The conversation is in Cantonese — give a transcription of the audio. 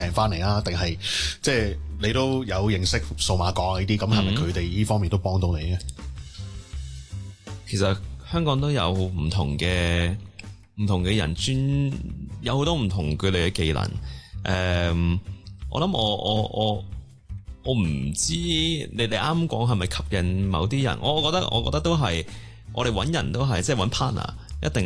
訂翻嚟啊？定係即係你都有認識數碼港呢啲，咁係咪佢哋呢方面都幫到你嘅？ 其實香港都有唔同嘅人有好多唔同佢哋嘅技能。我諗我唔知你哋啱講係咪吸引某啲人，我覺得都係我哋揾人都係即係揾 partner，一定